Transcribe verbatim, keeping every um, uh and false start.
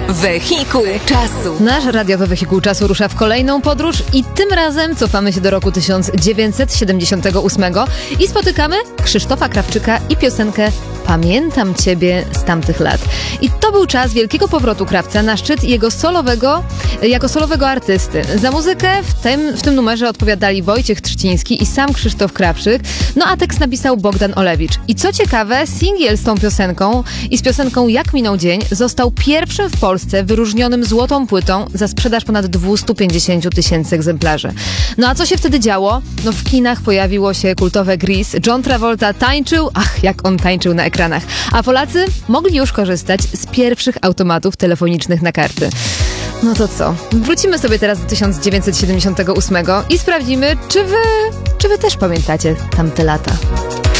Wehikuł czasu. Nasz radiowy wehikuł czasu rusza w kolejną podróż i tym razem cofamy się do roku tysiąc dziewięćset siedemdziesiątego ósmego i spotykamy Krzysztofa Krawczyka i piosenkę Pamiętam Ciebie z tamtych lat. I to był czas wielkiego powrotu Krawca na szczyt jego solowego, jako solowego artysty. Za muzykę w tym, w tym numerze odpowiadali Wojciech Trzciński i sam Krzysztof Krawczyk, no a tekst napisał Bogdan Olewicz. I co ciekawe, singiel z tą piosenką i z piosenką Jak minął dzień został pierwszym w Polsce wyróżnionym złotą płytą za sprzedaż ponad dwieście pięćdziesiąt tysięcy egzemplarzy. No a co się wtedy działo? No w kinach pojawiło się kultowe Grease, John Travolta tańczył, ach jak on tańczył na ekranach, a Polacy mogli już korzystać z pierwszych automatów telefonicznych na karty. No to co? Wrócimy sobie teraz do tysiąc dziewięćset siedemdziesiątego ósmego i sprawdzimy, czy wy, czy wy też pamiętacie tamte lata.